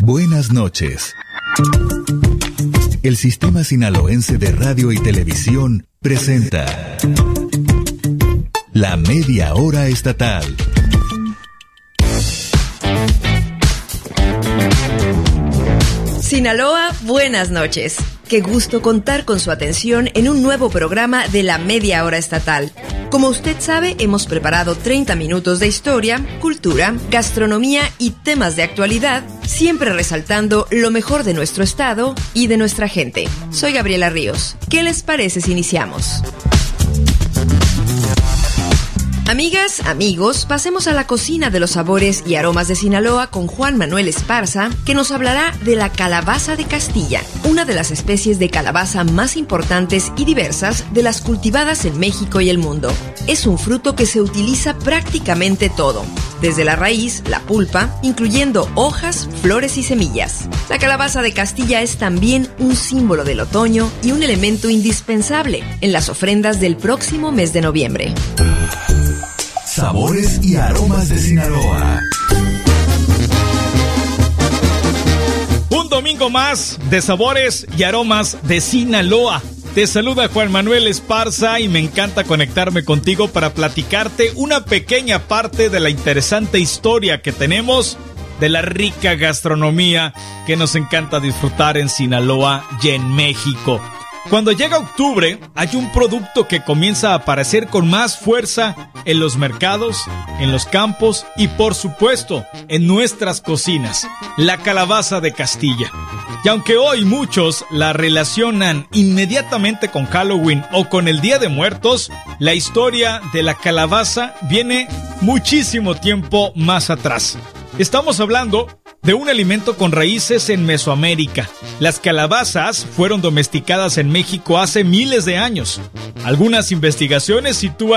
Buenas noches. El Sistema Sinaloense de Radio y Televisión presenta La Media Hora Estatal. Sinaloa, buenas noches. Qué gusto contar con su atención en un nuevo programa de La Media Hora Estatal. Como usted sabe, hemos preparado 30 minutos de historia, cultura, gastronomía y temas de actualidad, siempre resaltando lo mejor de nuestro estado y de nuestra gente. Soy Gabriela Ríos. ¿Qué les parece si iniciamos? Amigas, amigos, pasemos a la cocina de los sabores y aromas de Sinaloa con Juan Manuel Esparza, que nos hablará de la calabaza de Castilla, una de las especies de calabaza más importantes y diversas de las cultivadas en México y el mundo. Es un fruto que se utiliza prácticamente todo, desde la raíz, la pulpa, incluyendo hojas, flores y semillas. La calabaza de Castilla es también un símbolo del otoño y un elemento indispensable en las ofrendas del próximo mes de noviembre. Sabores y aromas de Sinaloa. Un domingo más de sabores y aromas de Sinaloa. Te saluda Juan Manuel Esparza y me encanta conectarme contigo para platicarte una pequeña parte de la interesante historia que tenemos de la rica gastronomía que nos encanta disfrutar en Sinaloa y en México. Cuando llega octubre, hay un producto que comienza a aparecer con más fuerza en los mercados, en los campos y, por supuesto, en nuestras cocinas, la calabaza de Castilla. Y aunque hoy muchos la relacionan inmediatamente con Halloween o con el Día de Muertos, la historia de la calabaza viene muchísimo tiempo más atrás. Estamos hablando de un alimento con raíces en Mesoamérica. Las calabazas fueron domesticadas en México hace miles de años. Algunas investigaciones sitúan